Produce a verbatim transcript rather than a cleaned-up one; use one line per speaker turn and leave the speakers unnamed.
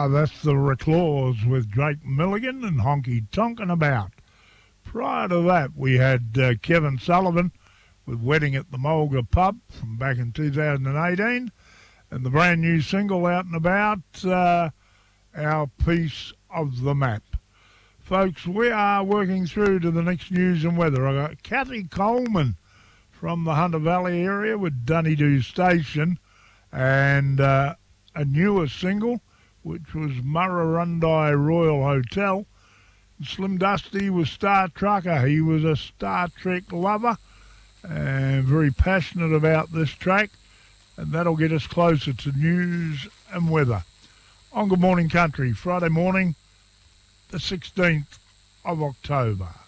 Ah, that's the Reclaws with Drake Milligan and Honky Tonkin' About. Prior to that, we had uh, Kevin Sullivan with Wedding at the Mulga Pub from back in two thousand eighteen, and the brand new single out and about, uh, Our Piece of the Map. Folks, we are working through to the next news and weather. I got Kathy Coleman from the Hunter Valley area with Dunedoo Station, and uh, a newer single, which was Murrurundi Royal Hotel. Slim Dusty was Star Trucker. He was a Star Trek lover and very passionate about this track, and that'll get us closer to news and weather. On Good Morning Country, Friday morning, the sixteenth of October.